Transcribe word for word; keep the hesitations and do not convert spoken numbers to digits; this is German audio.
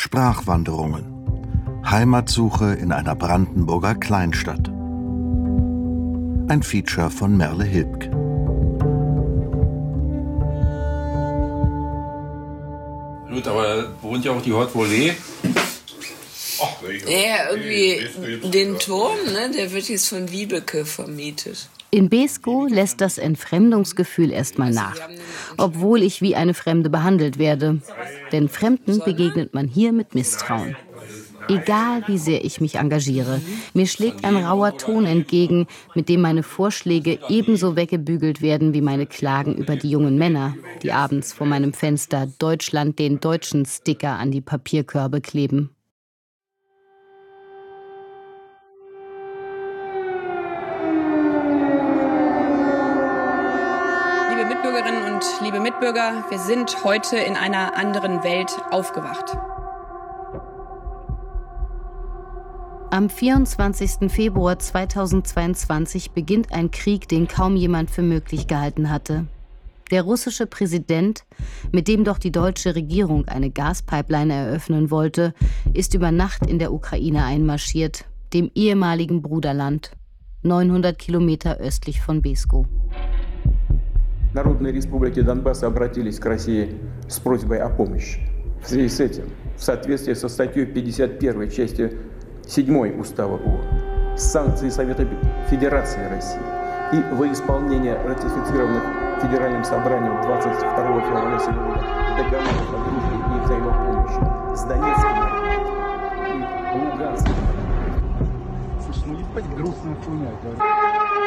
Sprachwanderungen. Heimatsuche in einer Brandenburger Kleinstadt. Ein Feature von Merle Hilbg. Gut, aber wohnt ja auch die Haute Volée. Ja, irgendwie den Turm, ne, der wird jetzt von Wiebeke vermietet. In Beeskow lässt das Entfremdungsgefühl erstmal nach, obwohl ich wie eine Fremde behandelt werde. Denn Fremden begegnet man hier mit Misstrauen. Egal wie sehr ich mich engagiere, mir schlägt ein rauer Ton entgegen, mit dem meine Vorschläge ebenso weggebügelt werden wie meine Klagen über die jungen Männer, die abends vor meinem Fenster Deutschland den Deutschen Sticker an die Papierkörbe kleben. Liebe Mitbürgerinnen und liebe Mitbürger, wir sind heute in einer anderen Welt aufgewacht. Am vierundzwanzigsten Februar zweitausendzweiundzwanzig beginnt ein Krieg, den kaum jemand für möglich gehalten hatte. Der russische Präsident, mit dem doch die deutsche Regierung eine Gaspipeline eröffnen wollte, ist über Nacht in der Ukraine einmarschiert, dem ehemaligen Bruderland, neunhundert Kilometer östlich von Beeskow. Народные республики Донбасса обратились к России с просьбой о помощи. В связи с этим, в соответствии со статьей пятьдесят первой части седьмой Устава ООН, санкции Совета Федерации России и во исполнение ратифицированных Федеральным собранием двадцать второго февраля сего года договоров о дружбе и взаимопомощи с Донецким и Луганским. Слушай, ну ебать грустная хуйня, говорю.